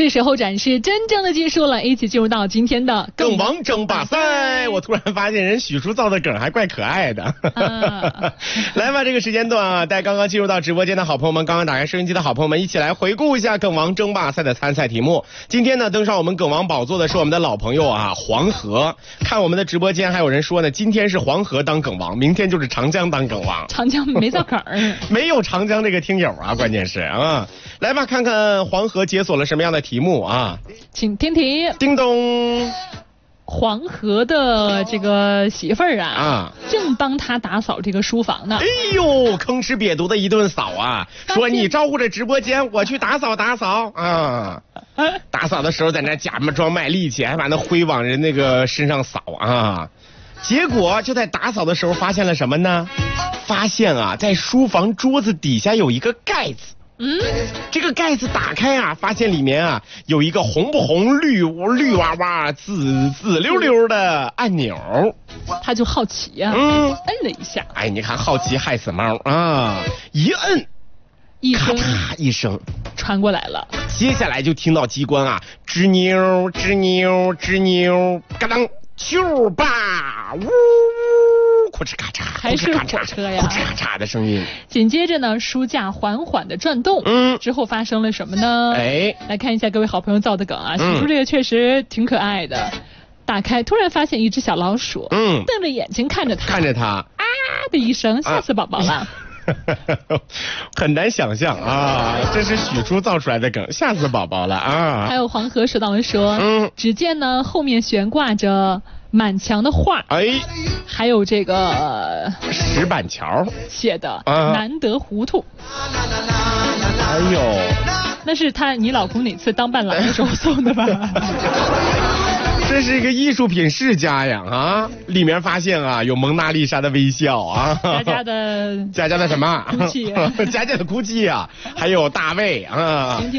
是时候展示真正的技术了，一起进入到今天的梗王争霸赛。我突然发现人许叔造的梗还怪可爱的。来吧，这个时间段啊，带刚刚进入到直播间的好朋友们，刚刚打开收音机的好朋友们，一起来回顾一下梗王争霸赛的参赛题目。今天呢，登上我们梗王宝座的是我们的老朋友啊，黄河。看我们的直播间还有人说呢，今天是黄河当梗王，明天就是长江当梗王。 长江没造梗儿， 没有长江这个听友啊，关键是啊。来吧，看看黄河解锁了什么样的题目啊？ 请听题。 叮咚。 黄河的这个媳妇儿啊，正帮他打扫这个书房呢。 哎呦，吭哧瘪肚的一顿扫啊，说你照顾着直播间，我去打扫打扫啊。打扫的时候在那假装卖力气，还把那灰往人那个身上扫啊。结果就在打扫的时候发现了什么呢？发现啊，在书房桌子底下有一个盖子。这个盖子打开啊，发现里面啊有一个红不红、绿哇哇、紫溜溜的按钮。 他就好奇呀，摁了一下。 哎，你看好奇害死猫啊！一摁，咔嚓一声传过来了。 接下来就听到机关啊，吱扭吱扭吱扭，嘎当啾吧呜。咔嚓咔嚓， 还是火车呀， 咔嚓咔嚓的声音。 紧接着呢，书架缓缓的转动。之后发生了什么呢？哎，来看一下各位好朋友造的梗啊。许叔这个确实挺可爱的。打开，突然发现一只小老鼠，瞪着眼睛看着他，啊的一声，吓死宝宝了。 很难想象啊，这是许叔造出来的梗，吓死宝宝了啊。 还有黄河说到文说，只见呢后面悬挂着满墙的画，还有这个石板桥写的难得糊涂。 哎呦， 那是你老公哪次当伴郎的时候送的吧？ 这是一个艺术品世家呀啊！里面发现啊有蒙娜丽莎的微笑啊， 佳佳的什么？ 哭泣， 佳佳的哭泣啊，还有大卫啊。